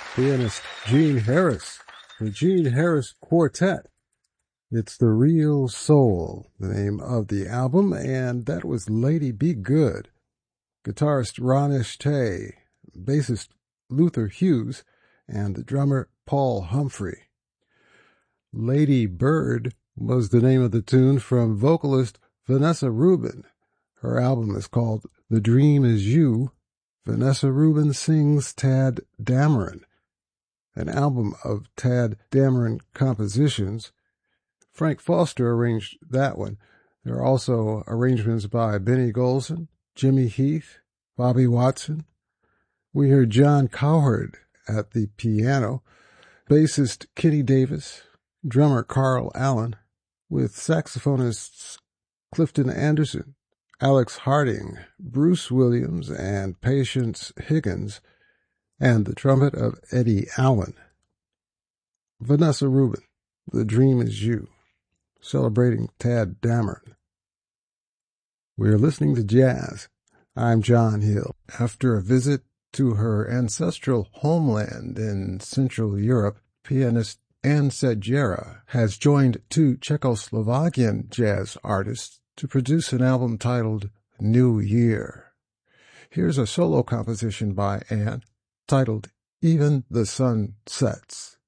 pianist Gene Harris, the Gene Harris Quartet. It's The Real Soul, the name of the album, and that was Lady Be Good. Guitarist Ron Ishtay, bassist Luther Hughes, and the drummer Paul Humphrey. Lady Bird was the name of the tune from vocalist Vanessa Rubin. Her album is called The Dream Is You. Vanessa Rubin sings Tadd Dameron, an album of Tadd Dameron compositions. Frank Foster arranged that one. There are also arrangements by Benny Golson, Jimmy Heath, Bobby Watson. We heard John Cowherd at the piano, bassist Kenny Davis, drummer Carl Allen, with saxophonists Clifton Anderson, Alex Harding, Bruce Williams, and Patience Higgins, and the trumpet of Eddie Allen. Vanessa Rubin, The Dream Is You, celebrating Tadd Dameron. We're listening to jazz. I'm John Hill. After a visit to her ancestral homeland in Central Europe, pianist Anne Sedgera has joined two Czechoslovakian jazz artists to produce an album titled New Year. Here's a solo composition by Anne titled Even the Sun Sets.